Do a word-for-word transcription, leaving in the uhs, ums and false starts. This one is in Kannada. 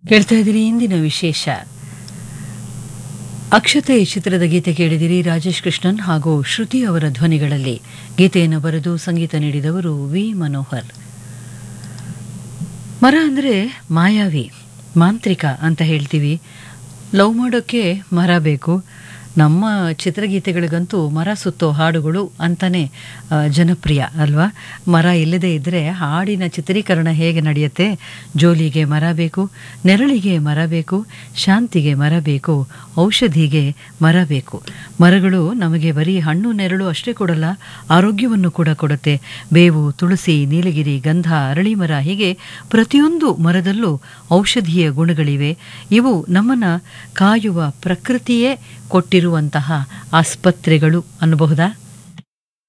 ಕೇಳ್ತಾ ಇದ್ದೀರಿ ಇಂದಿನ ವಿಶೇಷ ಅಕ್ಷತೆ ಚಿತ್ರದ ಗೀತೆ ಕೇಳಿದಿರಿ. ರಾಜೇಶ್ ಕೃಷ್ಣನ್ ಹಾಗೂ ಶ್ರುತಿ ಅವರ ಧ್ವನಿಗಳಲ್ಲಿ ಗೀತೆಯನ್ನು ಬರೆದು ಸಂಗೀತ ನೀಡಿದವರು ವಿ ಮನೋಹರ್. ಮರ ಅಂದರೆ ಮಾಯಾವಿ, ಮಾಂತ್ರಿಕ ಅಂತ ಹೇಳ್ತೀವಿ. ಲವ್ ಮಾಡೋಕ್ಕೆ ಮರ ಬೇಕು. ನಮ್ಮ ಚಿತ್ರಗೀತೆಗಳಿಗಂತೂ ಮರ ಸುತ್ತೋ ಹಾಡುಗಳು ಅಂತಾನೆ ಜನಪ್ರಿಯ ಅಲ್ವಾ. ಮರ ಇಲ್ಲದೇ ಇದ್ದರೆ ಹಾಡಿನ ಚಿತ್ರೀಕರಣ ಹೇಗೆ ನಡೆಯುತ್ತೆ? ಜೋಲಿಗೆ ಮರ ಬೇಕು, ನೆರಳಿಗೆ ಮರ ಬೇಕು, ಶಾಂತಿಗೆ ಮರ ಬೇಕು, ಔಷಧಿಗೆ ಮರ ಬೇಕು. ಮರಗಳು ನಮಗೆ ಬರೀ ಹಣ್ಣು ನೆರಳು ಅಷ್ಟೇ ಕೊಡಲ್ಲ, ಆರೋಗ್ಯವನ್ನು ಕೂಡ ಕೊಡುತ್ತೆ. ಬೇವು, ತುಳಸಿ, ನೀಲಗಿರಿ, ಗಂಧ, ಅರಳಿ ಮರ ಹೀಗೆ ಪ್ರತಿಯೊಂದು ಮರದಲ್ಲೂ ಔಷಧೀಯ ಗುಣಗಳಿವೆ. ಇವು ನಮ್ಮನ್ನು ಕಾಯುವ ಪ್ರಕೃತಿಯೇ ಕೊಟ್ಟಿರುವಂತಹ ಆಸ್ಪತ್ರೆಗಳು ಅನ್ನಬಹುದಾ?